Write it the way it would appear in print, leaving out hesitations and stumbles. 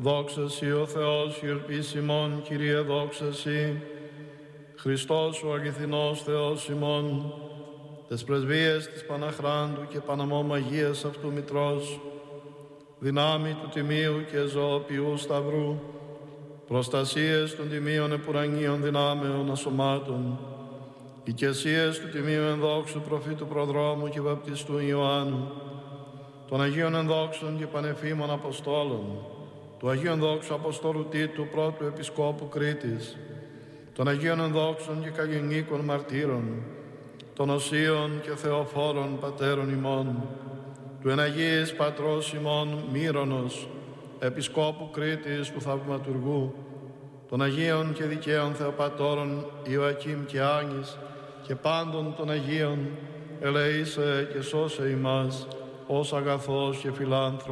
Δόξα Συ ο Θεός, η ελπίς ημών, Κύριε, δόξα Συ. Χριστός ο αληθινός Θεός ημών, τες πρεσβείες της Παναχράντου και Παναμόμου Αγίας αυτού Μητρός, δυνάμει του Τιμίου και ζωοποιού Σταυρού, προστασίες των Τιμίων επουρανίων δυνάμεων ασωμάτων, οικεσίες του Τιμίου ενδόξου προφήτου προδρόμου και βαπτιστού Ιωάννου, των Αγίων ενδόξων και πανεφήμων Αποστόλων, του Αγίου ενδόξου Αποστόλου Τίτου, πρώτου Επισκόπου Κρήτης, των Αγίων ενδόξων και καλλινίκων μαρτύρων, των Οσίων και Θεοφόρων πατέρων ημών, του Εναγίης Πατρός ημών Μύρονος, Επισκόπου Κρήτης του Θαυματουργού, των Αγίων και Δικαίων Θεοπατώρων Ιωακήμ και Άνης και πάντων των Αγίων, ελεήσε και σώσε ημάς ως αγαθός και φιλάνθρωπος